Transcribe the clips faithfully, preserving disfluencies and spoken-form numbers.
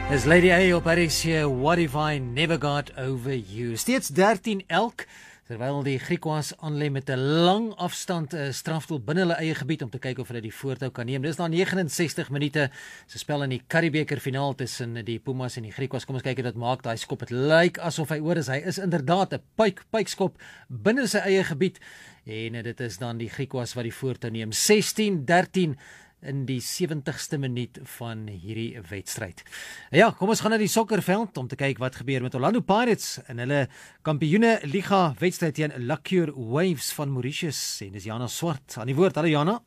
Is Lady A op R S C, What If I Never Got Over You. Steeds dertien elk, terwyl die Griquas aanlê met 'n lang afstand uh, strafdoel binne hulle eie gebied om te kyk of hulle die voortou kan neem. Dis na negenensestig minute, se spel in die Curriebeeker finaal tussen die Pumas en die Griquas. Kom ons kyk hoe dit maak, daai skop. Het lyk asof hy oor is. Hy is inderdaad 'n pyk, pykskop binne sy eie gebied. En uh, dit is dan die Griquas wat die voortou neem. sestien dertien in die sewentigste minuut van hierdie wedstryd. Ja, kom ons gaan na die sokkerveld om te kyk wat gebeur met Orlando Pirates in hulle kampioene liga wedstryd teen Luckure Waves van Mauritius. En dis Jana Swart aan die woord. Hallo Jana.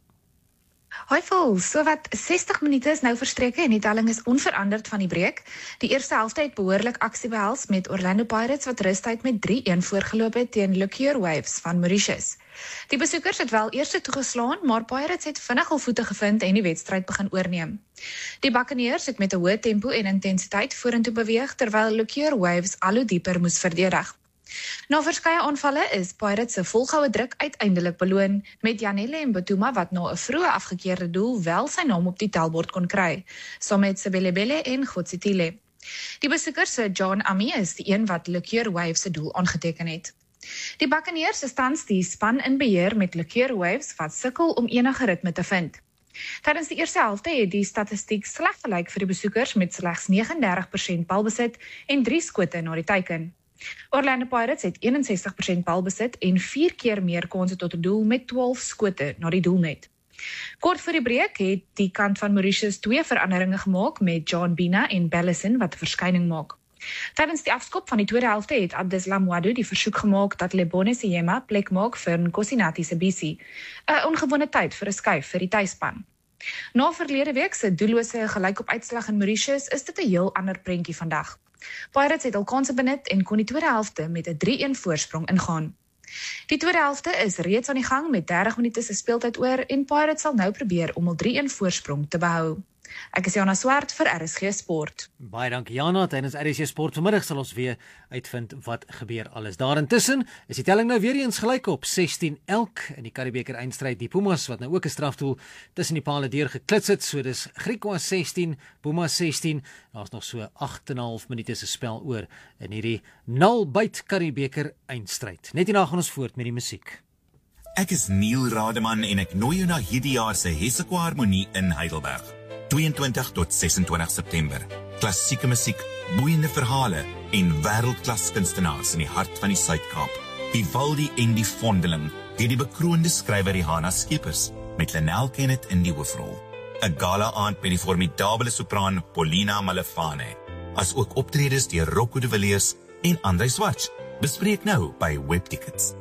Hoi vol, so wat sestig minute is nou verstreke en die telling is onveranderd van die breek. Die eerste helfte het behoorlik aksie behels met Orlando Pirates wat rustyd met drie-een voorgeloop het teen Luckure Waves van Mauritius. Die besoekers het wel eers toegeslaan, maar Pirates het vinnig hul voete gevind en die wedstryd begin oorneem. Die Buccaneers het met 'n hoë tempo en intensiteit vorentoe beweeg terwyl Luckure Waves al hoe dieper moes verdedig. Na verskeie aanvalle is Pirates se volgehoue druk uiteindelik beloon met Janelle Mbutuma wat na 'n vroeë afgekeerde doel wel sy naam op die telbord kon kry, saam met Sebelebele en Gotsitile. Die besoekers se John Ami is die een wat Luckure Waves se doel aangeteken het. Die Buccaneers is tans die span in beheer met Luckure Waves wat sukkel om enige ritme te vind. Tydens die eerste helfte het die statistiek sleg gelyk vir die besoekers met slegs negentig en dertig persent balbesit en drie skote na die teiken. Orlando Pirates het eenenses tig persent balbesit en vier keer meer kanse tot 'n doel met twaalf skote na die doelnet. Kort voor die breek het die kant van Mauritius twee veranderinge gemaak met John Bina en Bellison wat 'n verskyning maak. Tydens die afskop van die tweede helfte het Abdeslam Wadou die versoek gemaak dat Lebone Siyema plek maak vir Nkosinathi Sibisi, 'n ongewone tyd vir 'n skuif vir die tuisspan. Na verlede week se doellose gelykop uitslag in Mauritius is dit 'n heel ander prentjie vandag. Pirates het al kanse benut en kon die tweede helfte met 'n drie-een voorsprong ingaan. Die tweede helfte is reeds aan die gang met dertig minute se speeltyd oor en Pirates sal nou probeer om hul drie-een voorsprong te behou. Ek is Jana Swart vir R S G Sport. Baie dankie Jana, tydens R S G Sport vanmiddag sal ons weer uitvind wat gebeur alles. Daar intussen is die telling nou weer eens gelyk op sestien elk in die Curriebeeker eindstryd. Die Pumas wat nou ook 'n strafdoel tussen die palle deur geklits het, so dis Griquas sestien, Pumas sestien. Daar's nog so agt en 'n half minute se spel oor in hierdie nalbyt Curriebeeker eindstryd. Net hierna gaan ons voort met die musiek. Ek is Neil Rademan en ek nooi jou na hierdie jaar se Hessequa Harmonie in Heidelberg. tweeëntwintig tot sesentwintig September. Klassieke musiek, boeiende verhale en wêreldklas kunstenaars in die hart van die Suid-Kaap. Vivaldi en die Vondeling, deur die bekroonde skrywer Johanna Skeepers met Lenel Kenneth in die hoofrol. 'n Gala aand met die formidabele sopraan Paulina Malefane, as ook optredes deur Rocco de Villiers en André Swatch. Bespreek nou by Webtickets.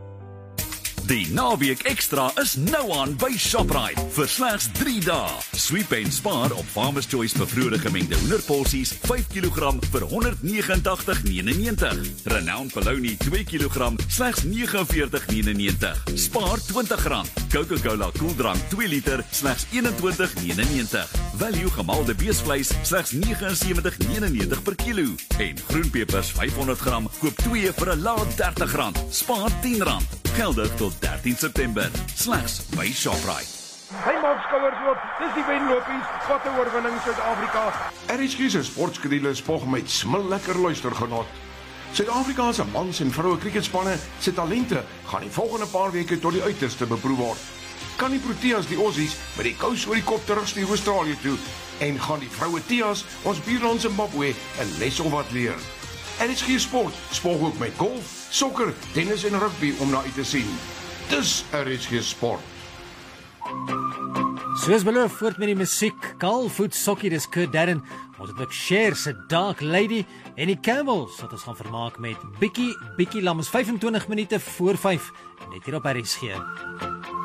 Die naweek ekstra is nou aan by Shoprite vir slegs drie dae. Sweep en spaar op Farmer's Choice bevroorde gemengde hoenderporsies vyf kilogram vir honderd negentig negenennegentig. Renowned Bologna twee kilogram slegs negenenveertig negenennegentig. Spaar twintig rand. Coca-Cola koeldrank twee liter slegs eenentwintig negenennegentig. Value gemaalde beesvleis slegs negenensewentig negenennegentig per kilo. En groenpepers vyfhonderd gram koop twee vir 'n lae dertig rand. Spaar tien rand. Geldig tot dertien September. Slegs by Shoprite. Hy maak skouers oop. Dis die wenlopies. Wat 'n oorwinning Suid-Afrika. R S G se sportskedule spog met smillekker luistergenot. Suid-Afrika se mans en vroue cricketspanne se talente gaan die volgende paar weke tot die uiterste beproef word. Kan die Proteas die Aussies met die kous oor die kop terugstuur Australië toe en gaan die vroue Tias ons buurland Zimbabwe 'n les of wat leer. R S G Sport spog ook met golf, sokker, tennis en rugby om na uit te sien. Dis R S G Sport. Soos beloof, voort met die musiek. Kaalvoet sokkie, dis Kurt Darren. Ons het ook Cher se Dark Lady en die Camels wat ons gaan vermaak met Bikkie, Bikkie Lam is vyfentwintig minute voor vyf. Net hier op R S G.